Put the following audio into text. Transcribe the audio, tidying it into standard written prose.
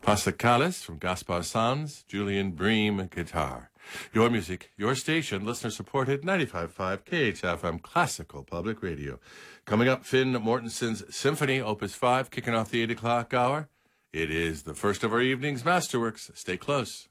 Pasacales from Gaspar Sanz, Julian Bream guitar. Your music, your station, listener-supported 95.5 KHFM Classical Public Radio. Coming up, Finn Mortensen's Symphony, Opus 5, kicking off the 8 o'clock hour. It is the first of our evening's Masterworks. Stay close.